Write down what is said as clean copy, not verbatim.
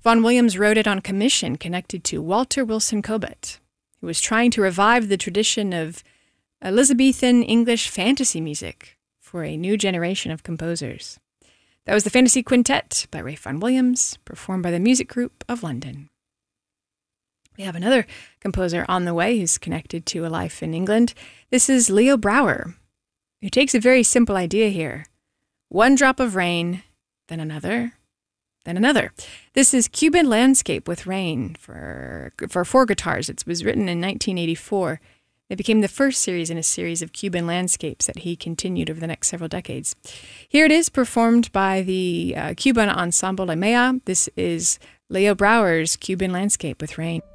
Vaughan Williams wrote it on commission connected to Walter Wilson Cobbett, who was trying to revive the tradition of Elizabethan English fantasy music for a new generation of composers. That was the Fantasy Quintet by Ralph Vaughan Williams, performed by the Music Group of London. We have another composer on the way who's connected to a life in England. This is Leo Brouwer, who takes a very simple idea here. One drop of rain, then another, then another. This is Cuban Landscape with Rain for 4 guitars. It was written in 1984. It became the first series in a series of Cuban landscapes that he continued over the next several decades. Here it is, performed by the Cuban Ensemble La Mea. This is Leo Brouwer's Cuban Landscape with Rain.